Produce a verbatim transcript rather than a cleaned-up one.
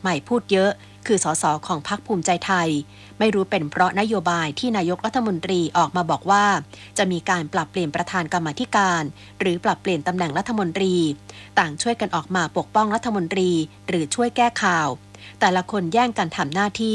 ใหม่พูดเยอะคือสสของพรรคภูมิใจไทยไม่รู้เป็นเพราะนโยบายที่นายกรัฐมนตรีออกมาบอกว่าจะมีการปรับเปลี่ยนประธานกรรมาธิการหรือปรับเปลี่ยนตำแหน่งรัฐมนตรีต่างช่วยกันออกมาปกป้องรัฐมนตรีหรือช่วยแก้ข่าวแต่ละคนแย่งกันทำหน้าที่